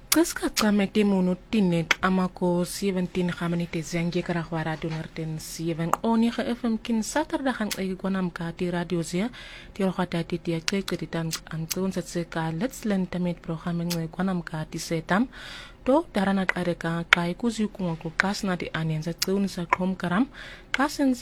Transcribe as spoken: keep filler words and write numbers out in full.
Kaska kamete monotinet amako seventeen gaminite zengje karagwa radio nerten seven onige F M kin saterdag ang ikwanam ka ti radio zia ti rokata ti ti akte titan antun satse ka let's learn tamet program ng ikwanam ka ti setam to daranak areka kai kuzi kung ko kas na ti anen sa tun sa krom karam kasen